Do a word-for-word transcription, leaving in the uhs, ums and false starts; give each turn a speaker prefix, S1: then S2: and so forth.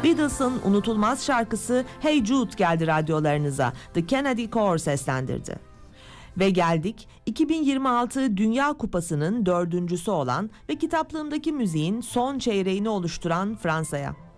S1: Beatles'ın unutulmaz şarkısı Hey Jude geldi radyolarınıza. The Kennedy Choir seslendirdi. Ve geldik iki bin yirmi altı Dünya Kupası'nın dördüncüsü olan ve kitaplığımdaki müziğin son çeyreğini oluşturan Fransa'ya.